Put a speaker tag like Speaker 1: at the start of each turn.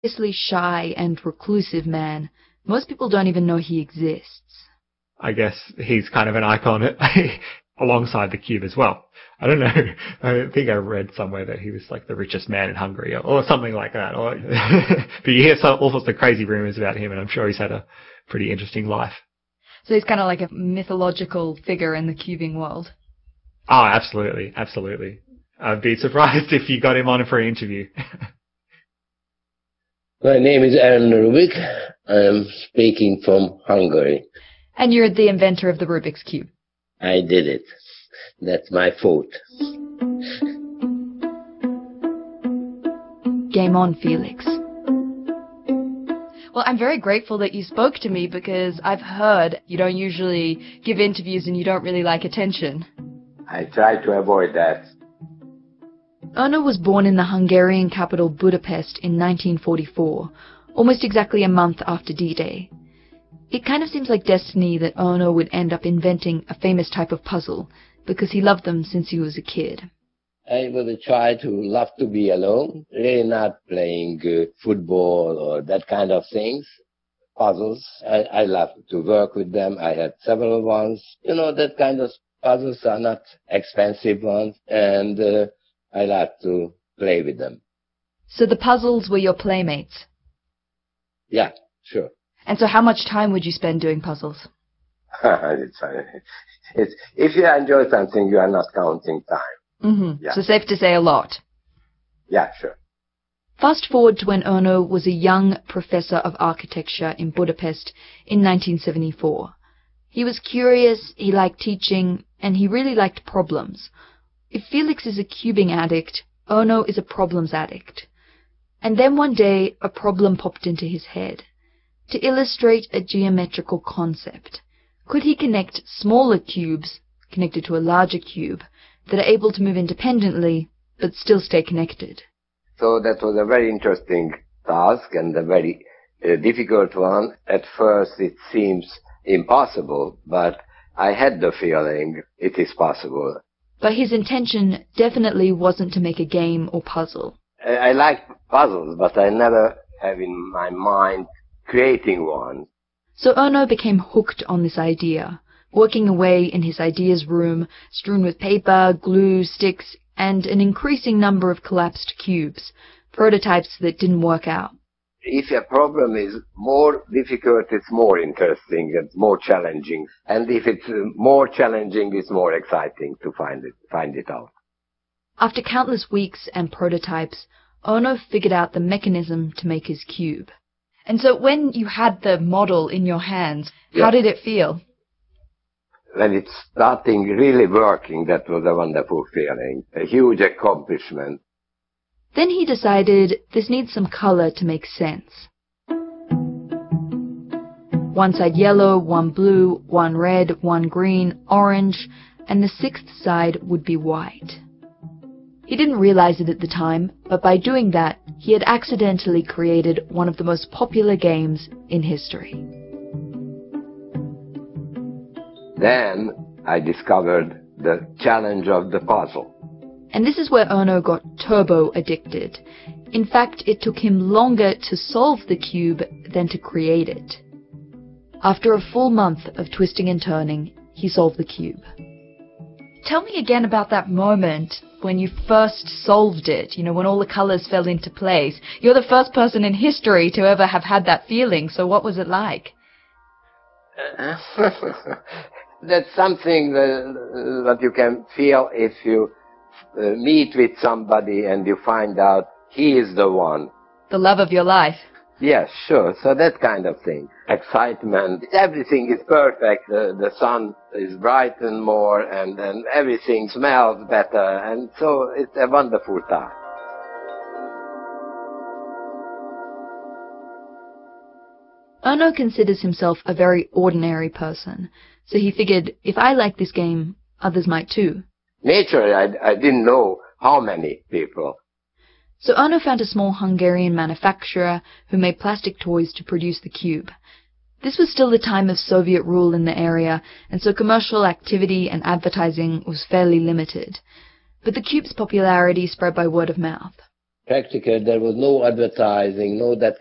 Speaker 1: notoriously shy and reclusive man. Most people don't even know he exists.
Speaker 2: I guess he's kind of an icon alongside the cube as well. I don't know. I think I read somewhere that he was like the richest man in Hungary or something like that. But you hear all sorts of crazy rumors about him, and I'm sure he's had a pretty interesting life.
Speaker 1: So he's kind of like a mythological figure in the cubing world.
Speaker 2: Oh, absolutely. Absolutely. I'd be surprised if you got him on for an interview.
Speaker 3: My name is Aaron Rubik. I am speaking from Hungary.
Speaker 1: And you're the inventor of the Rubik's Cube.
Speaker 3: I did it. That's my fault.
Speaker 1: Game on, Felix. Well, I'm very grateful that you spoke to me because I've heard you don't usually give interviews and you don't really like attention.
Speaker 3: I try to avoid that.
Speaker 1: Ono was born in the Hungarian capital Budapest in 1944, almost exactly a month after D-Day. It kind of seems like destiny that Ono would end up inventing a famous type of puzzle, because he loved them since he was a kid.
Speaker 3: I would try to love to be alone, really not playing football or that kind of things. Puzzles, I love to work with them. I had several ones. You know, that kind of puzzles are not expensive ones, and I like to play with them.
Speaker 1: So the puzzles were your playmates?
Speaker 3: Yeah, sure.
Speaker 1: And so how much time would you spend doing puzzles?
Speaker 3: If you enjoy something, you are not counting time.
Speaker 1: Mm-hmm.
Speaker 3: Yeah.
Speaker 1: So safe to say a lot.
Speaker 3: Yeah, sure.
Speaker 1: Fast forward to when Ono was a young professor of architecture in Budapest in 1974. He was curious, he liked teaching, and he really liked problems. If Felix is a cubing addict, Ono is a problems addict. And then one day, a problem popped into his head. To illustrate a geometrical concept, could he connect smaller cubes, connected to a larger cube, that are able to move independently, but still stay connected?
Speaker 3: So that was a very interesting task and a very difficult one. At first it seems impossible, but I had the feeling it is possible.
Speaker 1: But his intention definitely wasn't to make a game or puzzle.
Speaker 3: I like puzzles, but I never have in my mind creating one.
Speaker 1: So Ono became hooked on this idea, working away in his ideas room, strewn with paper, glue, sticks, and an increasing number of collapsed cubes, prototypes that didn't work out.
Speaker 3: If a problem is more difficult, it's more interesting, it's more challenging. And if it's more challenging, it's more exciting to find it out.
Speaker 1: After countless weeks and prototypes, Ono figured out the mechanism to make his cube. And so when you had the model in your hands, how did it feel?
Speaker 3: When it's starting really working, that was a wonderful feeling, a huge accomplishment.
Speaker 1: Then he decided this needs some color to make sense. One side yellow, one blue, one red, one green, orange, and the sixth side would be white. He didn't realize it at the time, but by doing that, he had accidentally created one of the most popular games in history.
Speaker 3: Then I discovered the challenge of the puzzle.
Speaker 1: And this is where Ono got turbo addicted. In fact, it took him longer to solve the cube than to create it. After a full month of twisting and turning, he solved the cube. Tell me again about that moment when you first solved it, when all the colors fell into place. You're the first person in history to ever have had that feeling, so what was it like?
Speaker 3: That's something that you can feel if you meet with somebody and you find out he is the one.
Speaker 1: The love of your life.
Speaker 3: Yes, sure. So that kind of thing. Excitement. Everything is perfect. The sun is brightened more and everything smells better. And so it's a wonderful time.
Speaker 1: Ono considers himself a very ordinary person. So he figured, if I like this game, others might too.
Speaker 3: Naturally, I didn't know how many people.
Speaker 1: So Ono found a small Hungarian manufacturer who made plastic toys to produce the cube. This was still the time of Soviet rule in the area, and so commercial activity and advertising was fairly limited. But the cube's popularity spread by word of mouth.
Speaker 3: practical. There was no advertising, no that